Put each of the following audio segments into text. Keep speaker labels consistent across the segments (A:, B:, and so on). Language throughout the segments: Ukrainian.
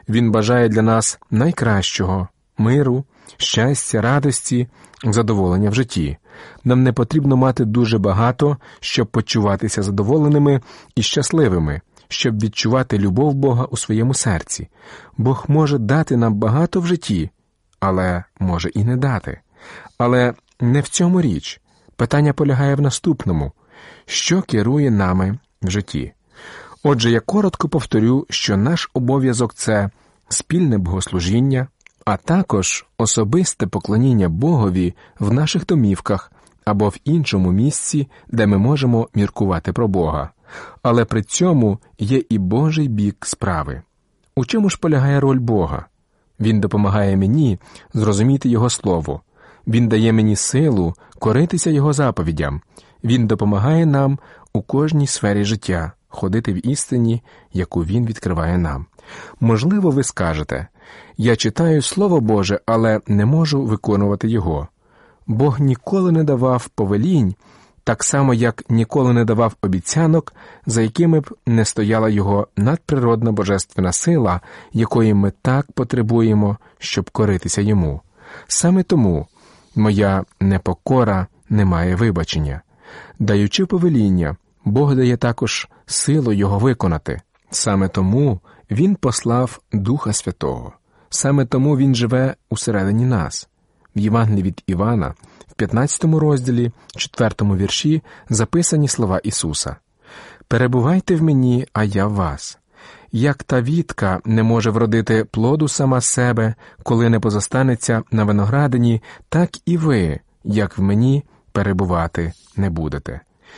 A: Він бажає для нас найкращого – миру, щастя, радості, задоволення в житті. Нам не потрібно мати дуже багато, щоб почуватися задоволеними і щасливими, щоб відчувати любов Бога у своєму серці. Бог може дати нам багато в житті, але може і не дати. Але не в цьому річ. Питання полягає в наступному. Що керує нами в житті? Отже, я коротко повторю, що наш обов'язок – це спільне богослужіння, а також особисте поклоніння Богові в наших домівках або в іншому місці, де ми можемо міркувати про Бога. Але при цьому є і Божий бік справи. У чому ж полягає роль Бога? Він допомагає мені зрозуміти Його Слово. Він дає мені силу коритися Його заповідям. Він допомагає нам у кожній сфері життя ходити в істині, яку Він відкриває нам. Можливо, ви скажете, я читаю Слово Боже, але не можу виконувати його. Бог ніколи не давав повелінь, так само, як ніколи не давав обіцянок, за якими б не стояла Його надприродна божественна сила, якої ми так потребуємо, щоб коритися Йому. Саме тому моя непокора не має вибачення. Даючи повеління, Бог дає також силу його виконати. Саме тому Він послав Духа Святого. Саме тому Він живе усередині нас. В Євангелії від Івана, в 15 розділі, 4 вірші, записані слова Ісуса. «Перебувайте в мені, а я в вас. Як та вітка не може вродити плоду сама з себе, коли не позостанеться на виноградині, так і ви, як в мені, перебувати не будете».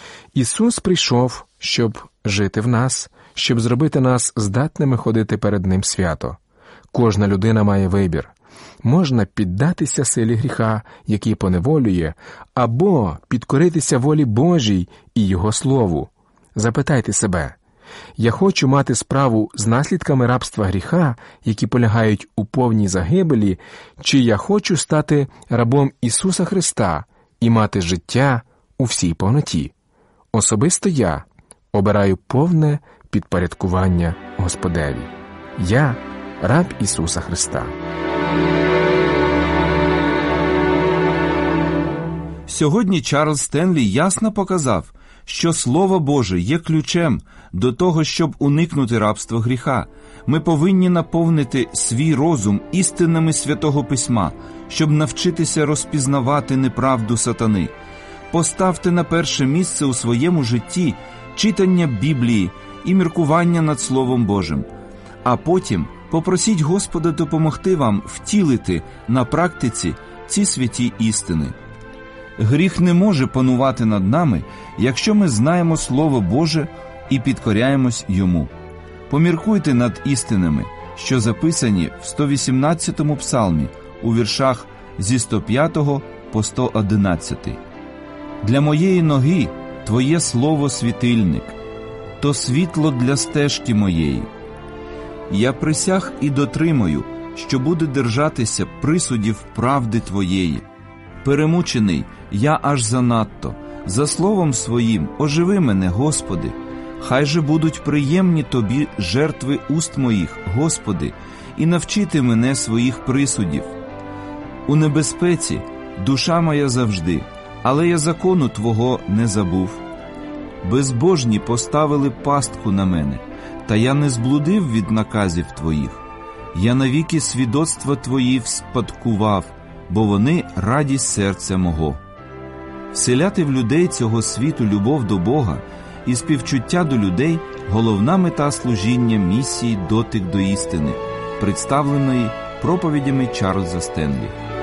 A: Ісус прийшов, щоб жити в нас, щоб зробити нас здатними ходити перед Ним свято. Кожна людина має вибір. Можна піддатися силі гріха, який поневолює, або підкоритися волі Божій і Його Слову. Запитайте себе, я хочу мати справу з наслідками рабства гріха, які полягають у повній загибелі, чи я хочу стати рабом Ісуса Христа і мати життя у всій повноті? Особисто я обираю повне підпорядкування Господеві. Я – раб Ісуса Христа.
B: Сьогодні Чарльз Стенлі ясно показав, що Слово Боже є ключем до того, щоб уникнути рабства гріха. Ми повинні наповнити свій розум істинами Святого Письма, щоб навчитися розпізнавати неправду сатани. Поставте на перше місце у своєму житті читання Біблії і міркування над Словом Божим. А потім попросіть Господа допомогти вам втілити на практиці ці святі істини. Гріх не може панувати над нами, якщо ми знаємо Слово Боже і підкоряємось Йому. Поміркуйте над істинами, що записані в 118-му псалмі у віршах зі 105 по 111. «Для моєї ноги Твоє слово світильник, то світло для стежки моєї. Я присяг і дотримую, що буду держатися присудів правди Твоєї. Перемучений я аж занадто, за словом своїм оживи мене, Господи. Хай же будуть приємні Тобі жертви уст моїх, Господи, і навчити мене своїх присудів. У небезпеці душа моя завжди, але я закону Твого не забув. Безбожні поставили пастку на мене, та я не зблудив від наказів Твоїх. Я навіки свідоцтва Твої вспадкував, бо вони радість серця мого». Вселяти в людей цього світу любов до Бога і співчуття до людей – головна мета служіння місії «Дотик до істини», представленої проповідями Чарльза Стенлі.